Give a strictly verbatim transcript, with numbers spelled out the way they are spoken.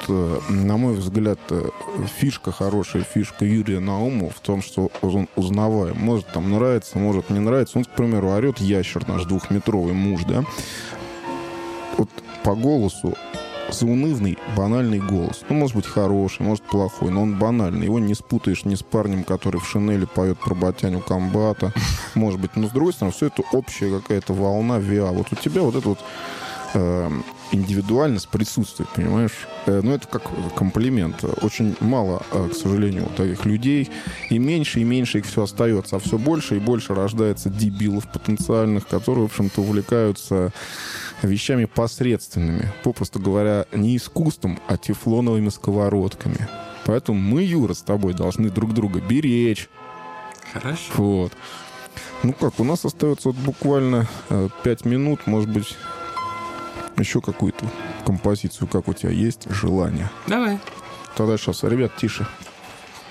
э, на мой взгляд, э, фишка, хорошая фишка Юрия Наумова в том, что он узнаваем. Может, там нравится, может, не нравится. Он, к примеру, орет ящер, наш двухметровый муж, да? Вот по голосу заунывный, банальный голос. Ну, может быть, хороший, может, плохой, но он банальный. Его не спутаешь ни с парнем, который в шинели поет про батяню комбата. Может быть, но, с другой стороны, все это общая какая-то волна ВИА. Вот у тебя вот это вот э, индивидуальность присутствует, понимаешь? Э, ну, это как комплимент. Очень мало, э, к сожалению, вот таких людей. И меньше, и меньше их все остается. А все больше и больше рождается дебилов потенциальных, которые, в общем-то, увлекаются вещами посредственными. Попросту говоря, не искусством, а тефлоновыми сковородками. Поэтому мы, Юра, с тобой должны друг друга беречь. Хорошо. Вот. Ну как, у нас остается вот буквально э, пять минут, может быть, еще какую-то композицию, как у тебя есть, желание. Давай. Тогда сейчас, ребят, тише.